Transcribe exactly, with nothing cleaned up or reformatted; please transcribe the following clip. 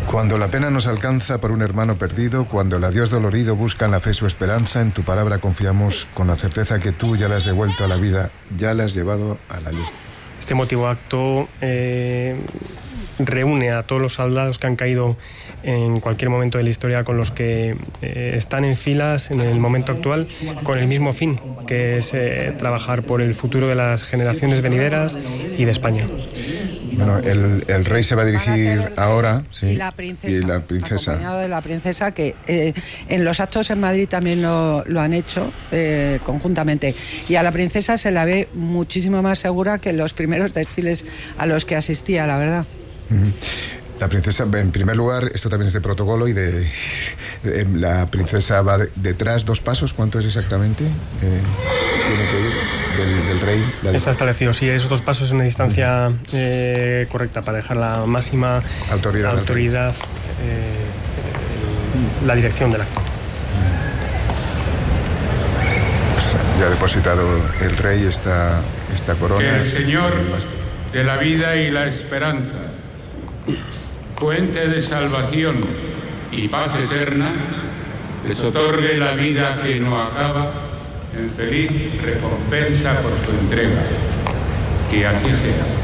Cuando la pena nos alcanza por un hermano perdido, cuando el adiós dolorido busca en la fe su esperanza, en tu palabra confiamos con la certeza que tú ya la has devuelto a la vida, ya la has llevado a la luz. Este emotivo acto eh, reúne a todos los soldados que han caído en cualquier momento de la historia con los que eh, están en filas en el momento actual con el mismo fin, que es eh, trabajar por el futuro de las generaciones venideras y de España. Bueno, el, el rey se va a dirigir ahora, sí, y la princesa, y la princesa. acompañado de la princesa, que eh, en los actos en Madrid también lo, lo han hecho eh, conjuntamente. Y a la princesa se la ve muchísimo más segura que en los primeros desfiles a los que asistía, la verdad. Uh-huh. La princesa, en primer lugar, esto también es de protocolo y de... Eh, la princesa va de, detrás dos pasos, ¿cuánto es exactamente? Eh, tiene que ir del, del rey. La Está establecido, sí, esos dos pasos es una distancia eh, correcta para dejar la máxima autoridad, autoridad eh, la dirección del acto. Pues ya ha depositado el rey esta, esta corona. Que el Señor de la vida y la esperanza, fuente de salvación y paz eterna, les otorgue la vida que no acaba en feliz recompensa por su entrega. Que así sea.